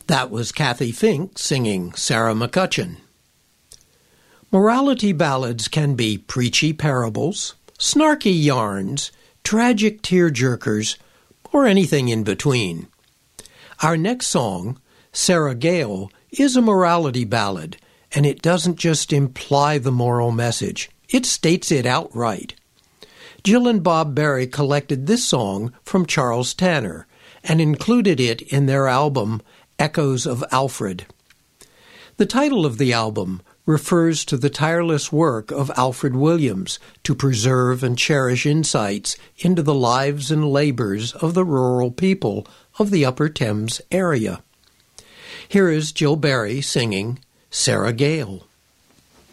That was Kathy Fink singing Sarah McCutcheon. Morality ballads can be preachy parables, snarky yarns, tragic tearjerkers, or anything in between. Our next song, Sarah Gale, is a morality ballad, and it doesn't just imply the moral message. It states it outright. Jill and Bob Berry collected this song from Charles Tanner and included it in their album Echoes of Alfred. The title of the album refers to the tireless work of Alfred Williams to preserve and cherish insights into the lives and labors of the rural people of the Upper Thames area. Here is Jill Berry singing Sarah Gale.